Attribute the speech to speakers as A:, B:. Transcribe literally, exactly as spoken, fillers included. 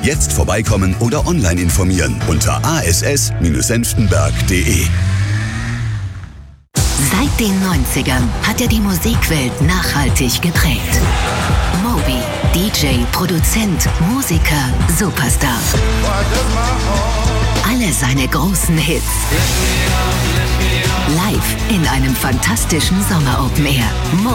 A: Jetzt vorbeikommen oder online informieren unter a s s senftenberg punkt d e.
B: Seit den neunzigern hat er die Musikwelt nachhaltig geprägt. Moby, D J, Produzent, Musiker, Superstar. Alle seine großen Hits live in einem fantastischen Sommer-Open Air.